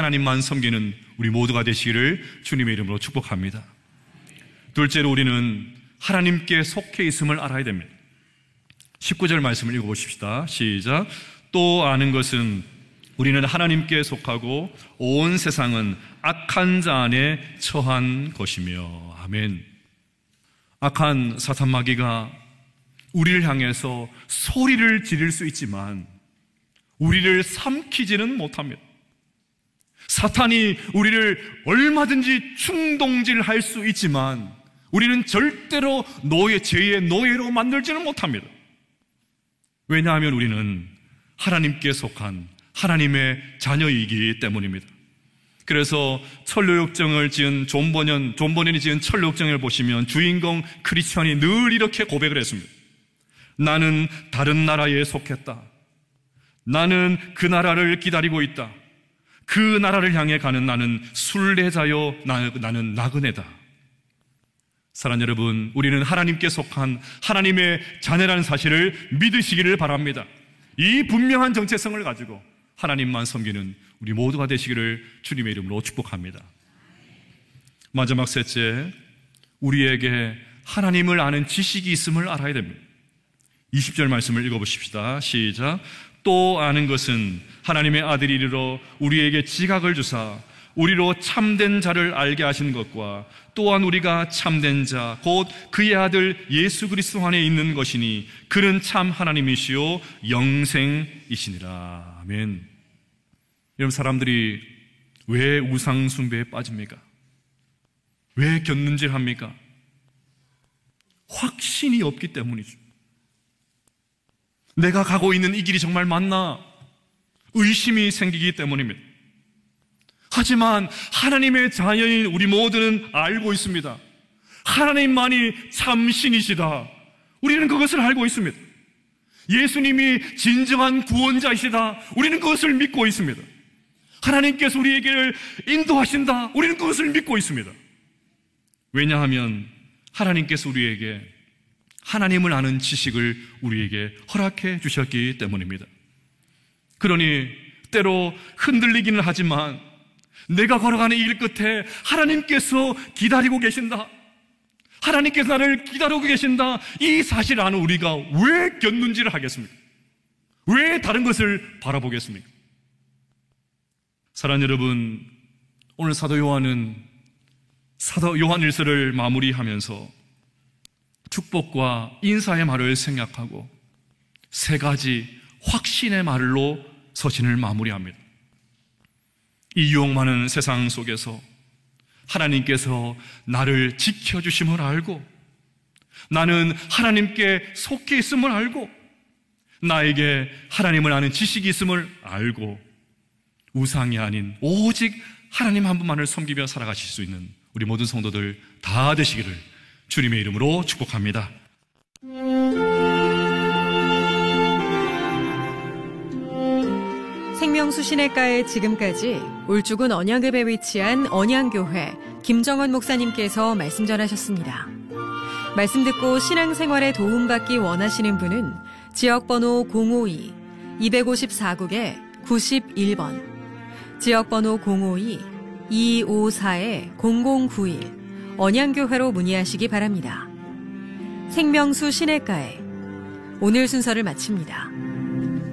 하나님만 섬기는 우리 모두가 되시기를 주님의 이름으로 축복합니다. 둘째로 우리는 하나님께 속해 있음을 알아야 됩니다. 19절 말씀을 읽어보십시다. 시작. 또 아는 것은 우리는 하나님께 속하고 온 세상은 악한 자 안에 처한 것이며. 아멘. 악한 사탄 마귀가 우리를 향해서 소리를 지를 수 있지만 우리를 삼키지는 못합니다. 사탄이 우리를 얼마든지 충동질할 수 있지만 우리는 절대로 죄의 노예로 만들지는 못합니다. 왜냐하면 우리는 하나님께 속한 하나님의 자녀이기 때문입니다. 그래서 천루역정을 지은 존 버년이 지은 천루역정을 보시면 주인공 크리스천이 늘 이렇게 고백을 했습니다. 나는 다른 나라에 속했다. 나는 그 나라를 기다리고 있다. 그 나라를 향해 가는 나는 순례자요, 나는 나그네다. 사랑하는 여러분, 우리는 하나님께 속한 하나님의 자녀라는 사실을 믿으시기를 바랍니다. 이 분명한 정체성을 가지고 하나님만 섬기는 우리 모두가 되시기를 주님의 이름으로 축복합니다. 마지막 셋째, 우리에게 하나님을 아는 지식이 있음을 알아야 됩니다. 20절 말씀을 읽어보십시다. 시작. 또 아는 것은 하나님의 아들이 이르러 우리에게 지각을 주사 우리로 참된 자를 알게 하신 것과 또한 우리가 참된 자 곧 그의 아들 예수 그리스도 안에 있는 것이니 그는 참 하나님이시요 영생이시니라. 아멘. 여러분, 사람들이 왜 우상 숭배에 빠집니까? 왜 곁눈질합니까? 확신이 없기 때문이죠. 내가 가고 있는 이 길이 정말 맞나? 의심이 생기기 때문입니다. 하지만 하나님의 자녀인 우리 모두는 알고 있습니다. 하나님만이 참신이시다. 우리는 그것을 알고 있습니다. 예수님이 진정한 구원자이시다. 우리는 그것을 믿고 있습니다. 하나님께서 우리에게 인도하신다. 우리는 그것을 믿고 있습니다. 왜냐하면 하나님께서 우리에게 하나님을 아는 지식을 우리에게 허락해 주셨기 때문입니다. 그러니 때로 흔들리기는 하지만 내가 걸어가는 이 길 끝에 하나님께서 기다리고 계신다. 하나님께서 나를 기다리고 계신다. 이 사실을 아는 우리가 왜 곁눈질을 하겠습니까? 왜 다른 것을 바라보겠습니까? 사랑하는 여러분, 오늘 사도 요한은 사도 요한 1서를 마무리하면서 축복과 인사의 말을 생략하고 세 가지 확신의 말로 서신을 마무리합니다. 이 유혹 많은 세상 속에서 하나님께서 나를 지켜주심을 알고 나는 하나님께 속해 있음을 알고 나에게 하나님을 아는 지식이 있음을 알고 우상이 아닌 오직 하나님 한 분만을 섬기며 살아가실 수 있는 우리 모든 성도들 다 되시기를 주님의 이름으로 축복합니다. 생명수 시내가에 지금까지 울주군 언양읍에 위치한 언양교회 김정원 목사님께서 말씀 전하셨습니다. 말씀 듣고 신앙생활에 도움받기 원하시는 분은 지역번호 052-254국에 91번, 지역번호 052-254-0091 언양교회로 문의하시기 바랍니다. 생명수 시내가에 오늘 순서를 마칩니다.